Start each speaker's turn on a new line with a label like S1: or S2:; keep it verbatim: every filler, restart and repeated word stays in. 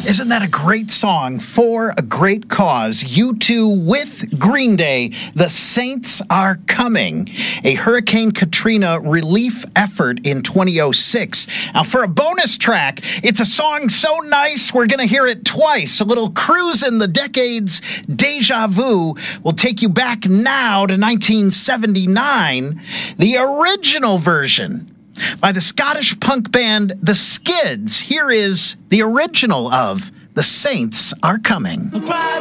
S1: Isn't that a great song for a great cause? U two with Green Day, The Saints Are Coming, a Hurricane Katrina relief effort in twenty oh six. Now, for a bonus track, it's a song so nice we're going to hear it twice. A little cruise in the decades deja vu will take you back now to nineteen seventy-nine. The original version by the Scottish punk band The Skids. Here is the original of The Saints Are Coming.